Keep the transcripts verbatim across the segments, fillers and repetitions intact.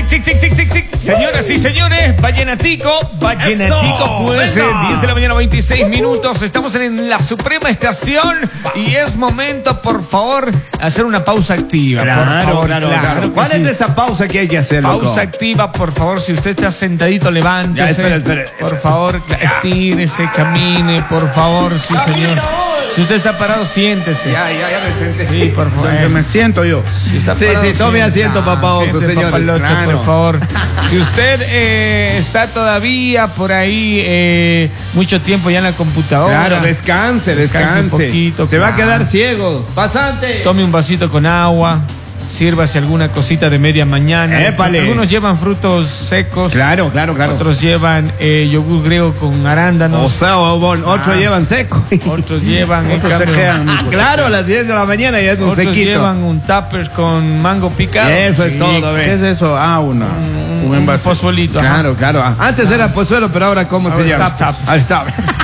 sí, sí, sí, sí, sí. Señoras y señores, Vallenatico, Vallenatico, pues eh, diez de la mañana, veintiséis minutos. Estamos en la Suprema Estación y es momento, por favor, hacer una pausa activa. Claro, por favor, claro, claro, claro. ¿Cuál sí. es esa pausa que hay que hacer, Pausa loco? activa, por favor. Si usted está sentadito, levántese. Ya, espera, espera. Por favor, estírese, camine, por favor, sí, señor. Si usted está parado, siéntese. Ya, ya, ya me senté. Sí, por favor. Yo me siento yo. Si está Sí, parado, sí, tome asiento, papá oso, siéntese, señores, papalocho, claro. por favor. Si usted eh, está todavía por ahí eh, mucho tiempo ya en la computadora. Claro, descanse, Descanse descanse. un poquito, Se va a claro. quedar ciego. Pasante. Tome un vasito con agua. Sírvase alguna cosita de media mañana. Épale. Algunos llevan frutos secos. Claro, claro, claro. Otros llevan eh, yogur griego con arándanos. O sea, o, bon, otros Ah. llevan seco. Otros llevan en Otros se cambio, quedan, mijo. Ah, claro, a las diez de la mañana ya es un otros sequito. llevan un tupper con mango picado. Eso es Sí, todo, ¿Qué ve. es eso? Ah, una. Un, Un un envase. pozuelito. ajá. Claro, claro. Ah, Antes era pozuelo, pero ahora ¿cómo se Ahora llama? tap, tap. Ahí está.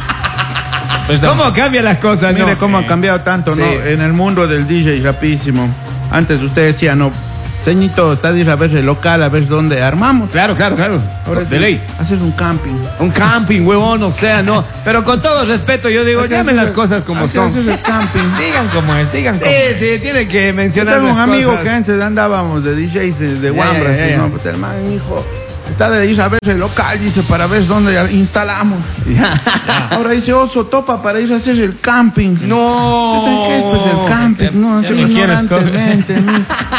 Pues, ¿Cómo cambian las cosas, no? Mire cómo ha cambiado tanto, ¿no? Sí. En el mundo del D J, rapidísimo. Antes usted decía, no, ceñito, está de ir a ver el local, a ver dónde armamos. Claro, claro, claro. Ahora de es- ley. Haces un camping. Un camping, huevón, o sea, no. Pero con todo respeto, yo digo, Así llamen haces las el- cosas como así son. haces el camping. Digan cómo es, digan cómo Sí, es. sí, tiene que Yo mencionar tengo las un amigo cosas. que antes andábamos de D Js de, de Ya, Wambras, ya, ya, ya. ¿no? Pues el man, hijo, está de ir a ver el local, dice, para ver dónde instalamos. Ahora dice, oso, topa para ir a hacer el camping. No. ¿Qué es pues el camping? No, Ya así ni quieres ignorantemente. ¿no?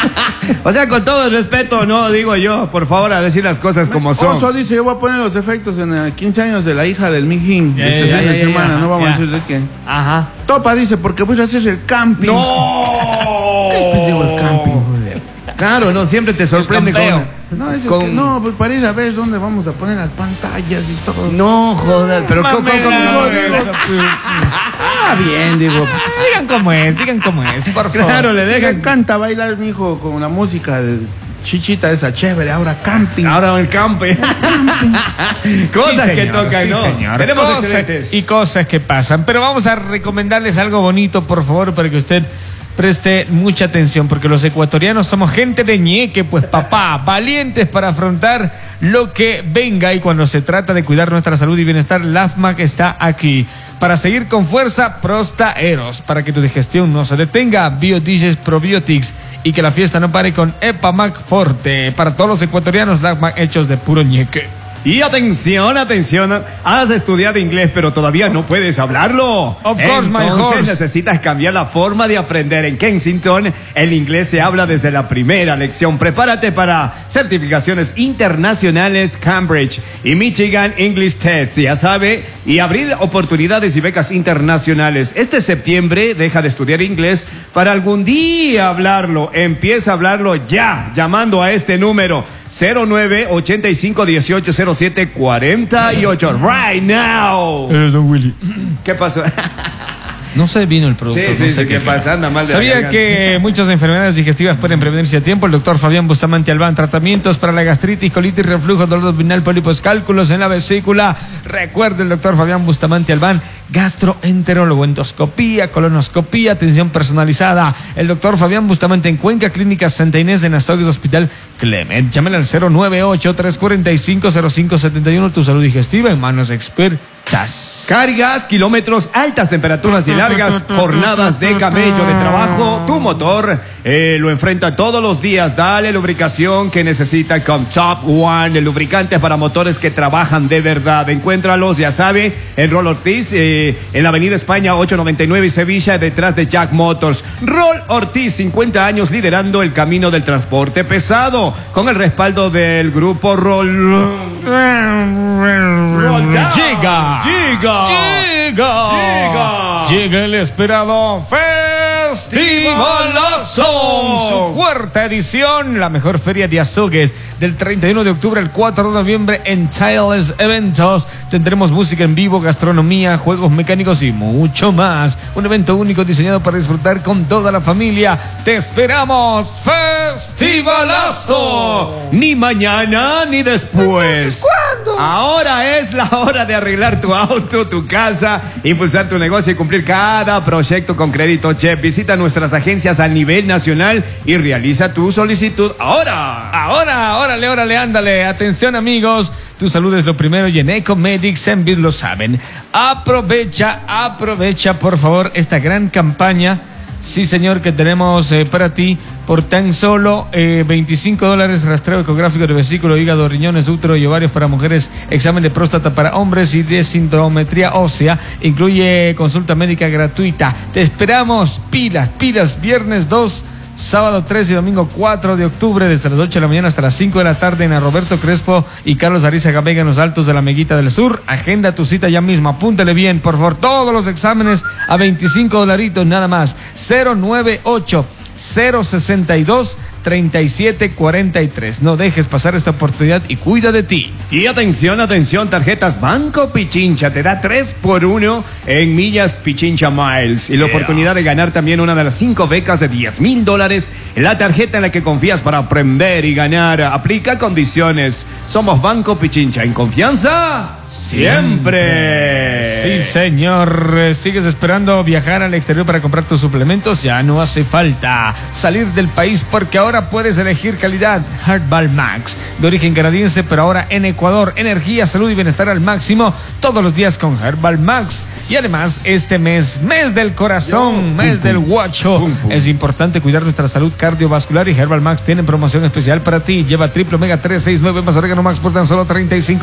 O sea, con todo el respeto, no, digo yo, por favor, a decir las cosas como son. Oso dice, yo voy a poner los efectos en el quince años de la hija del Mijin. Ya, Este ya, fin ya, de ya, semana, ya, no vamos ya. a decir de quién. Ajá. Topa dice, porque voy a hacer el camping. ¡No! ¿Qué es pues digo el camping, joder? Claro, no, siempre te sorprende El campeo. con... No, dice con- que no, pues para ir a ver dónde vamos a poner las pantallas y todo. No, joder, pero ¿cómo, cómo, cómo, Mamela. cómo- Ah, bien, digo. Digan cómo es, digan cómo es, por favor. Claro, le Me dejan... encanta bailar, mi hijo, con la música de chichita esa chévere. Ahora camping. Ahora el campe. Cosas Sí, que señor, tocan, sí, ¿no? señor. Tenemos Cosas excelentes. y cosas que pasan. Pero vamos a recomendarles algo bonito, por favor, para que usted preste mucha atención, porque los ecuatorianos somos gente de ñeque, pues papá, valientes para afrontar lo que venga, y cuando se trata de cuidar nuestra salud y bienestar, LAFMAC está aquí. Para seguir con fuerza, Prostaeros, para que tu digestión no se detenga, BioDiges Probiotics, y que la fiesta no pare con Epamac Forte. Para todos los ecuatorianos, LAFMAC hechos de puro ñeque. Y atención, atención, has estudiado inglés pero todavía no puedes hablarlo. Of course, my Entonces horse. necesitas cambiar la forma de aprender. En Kensington el inglés se habla desde la primera lección. Prepárate para certificaciones internacionales Cambridge y Michigan English Test, ya sabe, y abrir oportunidades y becas internacionales. Este septiembre deja de estudiar inglés para algún día hablarlo. Empieza a hablarlo ya, llamando a este número cero nueve ochenta y cinco dieciocho cero siete cuarenta y ocho. Right now. Eres don Willy. ¿Qué pasó? No sé, vino el producto. Sí, no sí, sé sí, ¿qué pasa? Anda mal de la Sabía garganta. que muchas enfermedades digestivas pueden prevenirse a tiempo. El doctor Fabián Bustamante Albán, tratamientos para la gastritis, colitis, reflujo, dolor abdominal, pólipos, cálculos en la vesícula. Recuerde, el doctor Fabián Bustamante Albán, gastroenterólogo, endoscopía, colonoscopía, atención personalizada. El doctor Fabián Bustamante en Cuenca, Clínica Santa Inés, en Azogues, Hospital Clement. Llámale al cero nueve ocho, tres cuatro cinco, cero cinco siete uno. Tu salud digestiva en manos expertas. Cargas, kilómetros, altas temperaturas y largas jornadas de camello de trabajo. Tu motor eh, lo enfrenta todos los días. Dale lubricación que necesita con Top One, el lubricante para motores que trabajan de verdad. Encuéntralos, ya sabe, en Rol Ortiz, eh, en la Avenida España ocho noventa y nueve y Sevilla, detrás de Jack Motors. Rol Ortiz, cincuenta años liderando el camino del transporte pesado, con el respaldo del grupo Rol. Llega. Llega. Llega. Llega. Llega el esperado Festivalazo. Su cuarta edición, la mejor feria de Azogues, del treinta y uno de octubre al cuatro de noviembre en Tiles Eventos. Tendremos música en vivo, gastronomía, juegos mecánicos y mucho más. Un evento único diseñado para disfrutar con toda la familia. Te esperamos. Festivalazo. Ni mañana ni después. ¿Cuándo? Ahora es la hora de arreglar tu auto, tu casa, impulsar tu negocio y cumplir cada proyecto con Crédito Chep. Visita visita nuestras agencias a nivel nacional y realiza tu solicitud ahora. Ahora, órale, órale, ándale. Atención, amigos. Tu salud es lo primero y en Ecomedics en Vid lo saben. Aprovecha, aprovecha, por favor, esta gran campaña. Sí, señor, que tenemos eh, para ti por tan solo eh, veinticinco dólares, rastreo ecográfico de vesículo, hígado, riñones, útero y ovarios para mujeres, examen de próstata para hombres y de densitometría ósea. Incluye consulta médica gratuita. Te esperamos, pilas, pilas, viernes dos, sábado tres y domingo cuatro de octubre, desde las ocho de la mañana hasta las cinco de la tarde en a Roberto Crespo y Carlos Arizaga Vega en los Altos de la Meguita del Sur. Agenda tu cita ya mismo, apúntale bien, por favor. Todos los exámenes a veinticinco dolaritos nada más. cero nueve ocho, cero sesenta y dos, treinta y siete cuarenta y tres. No dejes pasar esta oportunidad y cuida de ti. Y atención, atención, tarjetas Banco Pichincha te da tres por uno en millas Pichincha Miles y la Yeah. oportunidad de ganar también una de las cinco becas de diez mil dólares. La tarjeta en la que confías para aprender y ganar. Aplica condiciones. Somos Banco Pichincha. En confianza siempre. Sí, señor. Eh, ¿Sigues esperando viajar al exterior para comprar tus suplementos? Ya no hace falta salir del país porque ahora puedes elegir calidad Herbal Max, de origen canadiense, pero ahora en Ecuador. Energía, salud y bienestar al máximo todos los días con Herbal Max. Y además, este mes, mes del corazón, Yo, mes pum, del pum, guacho, pum, pum. es importante cuidar nuestra salud cardiovascular y Herbal Max tiene promoción especial para ti. Lleva triple omega tres, seis, nueve más orégano max por tan solo treinta y cinco